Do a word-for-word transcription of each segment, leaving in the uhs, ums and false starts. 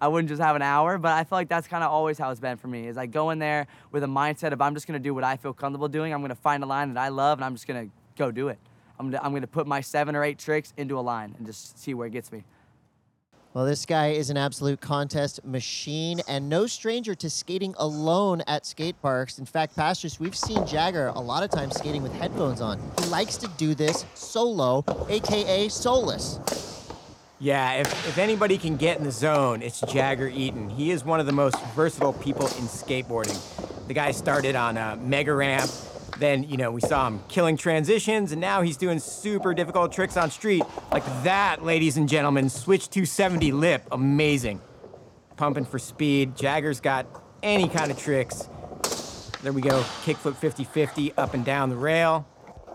I wouldn't just have an hour, but I feel like that's kind of always how it's been for me, is I go in there with a mindset of I'm just gonna do what I feel comfortable doing. I'm gonna find a line that I love, and I'm just gonna go do it. I'm gonna, I'm gonna put my seven or eight tricks into a line and just see where it gets me. Well, this guy is an absolute contest machine and no stranger to skating alone at skate parks. In fact, Pastris, we've seen Jagger a lot of times skating with headphones on. He likes to do this solo, A K A soulless. Yeah, if, if anybody can get in the zone, it's Jagger Eaton. He is one of the most versatile people in skateboarding. The guy started on a mega ramp. Then, you know, we saw him killing transitions, and now he's doing super difficult tricks on street. Like that, ladies and gentlemen, switch two seventy lip, amazing. Pumping for speed. Jagger's got any kind of tricks. There we go, kickflip fifty fifty up and down the rail.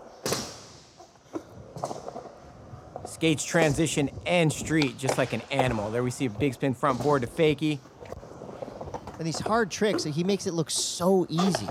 Skates transition and street just like an animal. There we see a big spin front board to fakie. And these hard tricks, he makes it look so easy.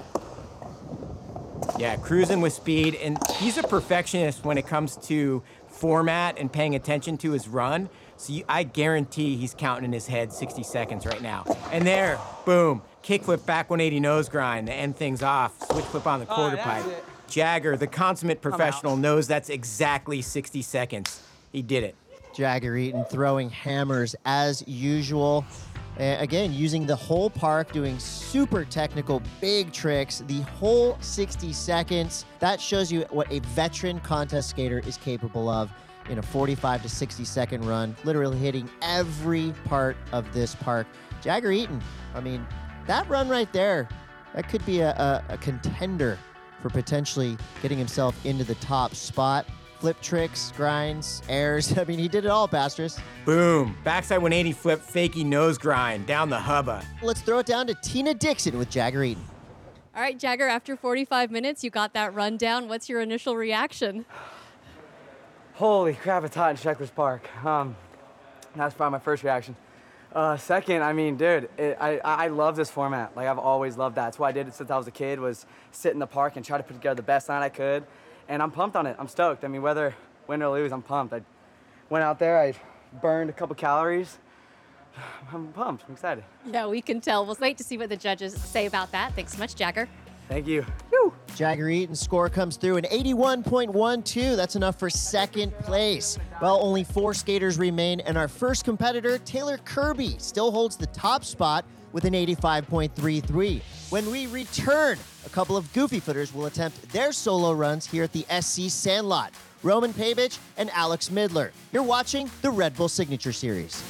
Yeah, cruising with speed, and he's a perfectionist when it comes to format and paying attention to his run. So you, I guarantee he's counting in his head sixty seconds right now. And there, boom, kickflip back one eighty nose grind to end things off. Switch flip on the quarter oh, pipe. It. Jagger, the consummate professional, knows that's exactly sixty seconds. He did it. Jagger Eaton throwing hammers as usual. Uh, again, using the whole park, doing super technical, big tricks, the whole sixty seconds. That shows you what a veteran contest skater is capable of in a forty-five to sixty second run, literally hitting every part of this park. Jagger Eaton, I mean, that run right there, that could be a, a, a contender for potentially getting himself into the top spot. Flip tricks, grinds, airs. I mean, he did it all, Pastris. Boom. Backside one eighty flip, fakie nose grind, down the hubba. Let's throw it down to Tina Dixon with Jagger Eaton. All right, Jagger, after forty-five minutes, you got that run down. What's your initial reaction? Holy crap, it's hot in Sheckler's Park. Um, that's probably my first reaction. Uh, second, I mean, dude, it, I, I love this format. Like, I've always loved that. That's why I did it since I was a kid, was sit in the park and try to put together the best line I could. And I'm pumped on it. I'm stoked. I mean, whether win or lose, I'm pumped. I went out there, I burned a couple calories. I'm pumped. I'm excited. Yeah, we can tell. We'll wait to see what the judges say about that. Thanks so much, Jagger. Thank you. Woo. Jagger Eaton's score comes through an eighty-one point one two. That's enough for second place. Well, only four skaters remain, and our first competitor, Taylor Kirby, still holds the top spot with an eighty-five point three three. When we return, a couple of goofy footers will attempt their solo runs here at the S C Sandlot. Roman Pabich and Alex Midler. You're watching the Red Bull Signature Series.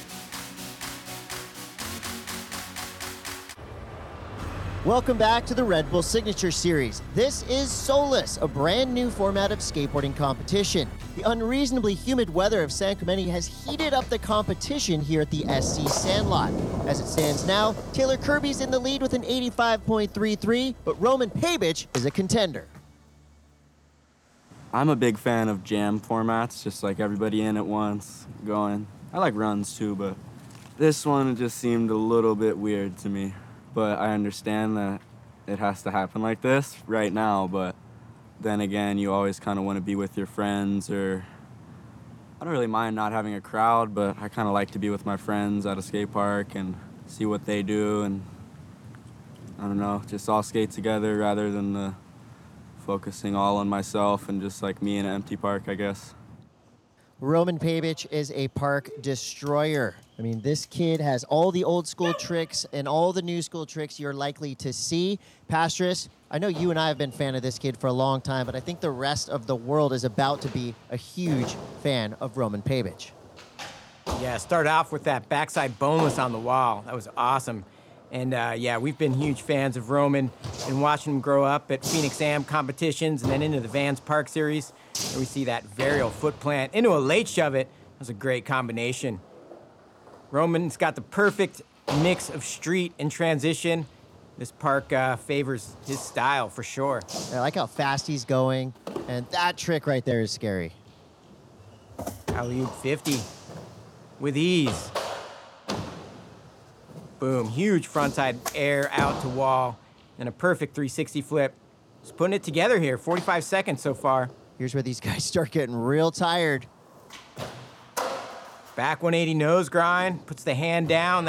Welcome back to the Red Bull Signature Series. This is Solus, a brand new format of skateboarding competition. The unreasonably humid weather of San Clemente has heated up the competition here at the S C Sandlot. As it stands now, Taylor Kirby's in the lead with an eighty-five point three three, but Roman Pabich is a contender. I'm a big fan of jam formats, just like everybody in at once, going. I like runs too, but this one just seemed a little bit weird to me. But I understand that it has to happen like this right now, but then again, you always kind of want to be with your friends, or I don't really mind not having a crowd, but I kind of like to be with my friends at a skate park and see what they do, and I don't know, just all skate together rather than the focusing all on myself and just like me in an empty park, I guess. Roman Pabich is a park destroyer. I mean, this kid has all the old school tricks and all the new school tricks you're likely to see. Pastris, I know you and I have been a fan of this kid for a long time, but I think the rest of the world is about to be a huge fan of Roman Pabich. Yeah, start off with that backside boneless on the wall. That was awesome. And uh, yeah, we've been huge fans of Roman and watching him grow up at Phoenix Am competitions and then into the Vans Park Series. And we see that varial foot plant into a late shove it. That was a great combination. Roman's got the perfect mix of street and transition. This park uh, favors his style for sure. I like how fast he's going, and that trick right there is scary. Alley-oop fifty with ease. Boom, huge frontside air out to wall, and a perfect three sixty flip. Just putting it together here, forty-five seconds so far. Here's where these guys start getting real tired. Back one eighty nose grind, puts the hand down.